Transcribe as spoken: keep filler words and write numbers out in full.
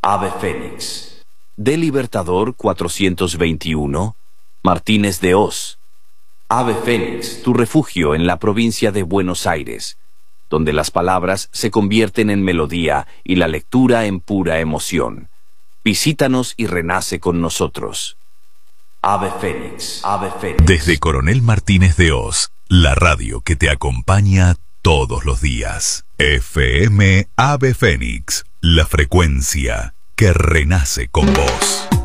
Ave Fénix. De Libertador cuatrocientos veintiuno, Martínez de Hoz. Ave Fénix, tu refugio en la provincia de Buenos Aires, donde las palabras se convierten en melodía y la lectura en pura emoción. Visítanos y renace con nosotros. Ave Fénix, Ave Fénix. Desde Coronel Martínez de Hoz, la radio que te acompaña todos los días. F M Ave Fénix, la frecuencia que renace con vos.